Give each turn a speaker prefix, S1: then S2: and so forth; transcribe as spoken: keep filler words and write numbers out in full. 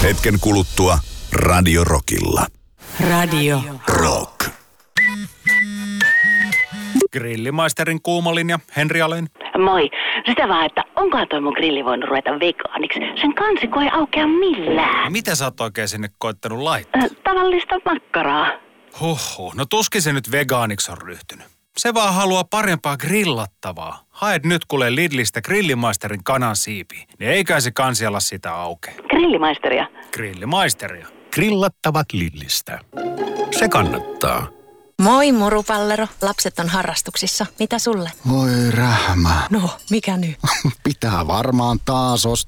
S1: Hetken kuluttua Radio Rockilla.
S2: Radio
S1: Rock.
S3: Grillimaisterin kuumolinja, Henri Alén.
S4: Moi. Sitä vaan, että onkohan toi mun grilli voinut ruveta vegaaniksi? Sen kansiko ei aukea millään.
S3: Mitä sä oot oikein sinne koittanut laittaa?
S4: Äh, tavallista makkaraa.
S3: Huhhuh, no tuskin se nyt vegaaniksi on ryhtynyt. Se vaan haluaa parempaa grillattavaa. Haet nyt kuule Lidlistä Grillimaisterin kanan siipiä, niin eikä se kansi ala sitä auke.
S4: Grillimaisteria.
S3: Grillimaisteria.
S5: Grillattavat Lidlistä. Se kannattaa.
S6: Moi murupallero, lapset on harrastuksissa. Mitä sulle?
S7: Voi rähmä.
S6: No, mikä nyt?
S7: Pitää varmaan taas ostaa